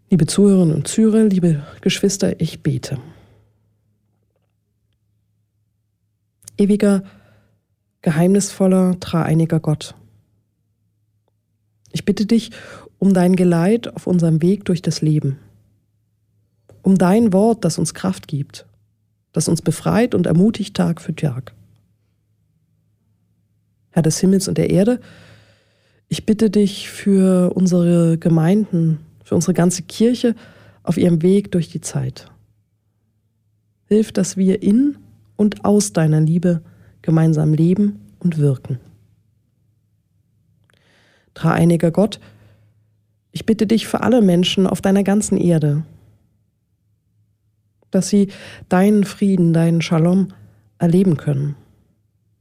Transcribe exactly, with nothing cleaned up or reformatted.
Liebe Zuhörerinnen und Zuhörer, liebe Geschwister, ich bete. Ewiger, geheimnisvoller, dreieiniger Gott, ich bitte dich um dein Geleit auf unserem Weg durch das Leben, um dein Wort, das uns Kraft gibt, das uns befreit und ermutigt Tag für Tag. Herr des Himmels und der Erde, ich bitte dich für unsere Gemeinden, für unsere ganze Kirche auf ihrem Weg durch die Zeit. Hilf, dass wir in und aus deiner Liebe gemeinsam leben und wirken. Dreieiniger Gott, ich bitte dich für alle Menschen auf deiner ganzen Erde, dass sie deinen Frieden, deinen Shalom erleben können.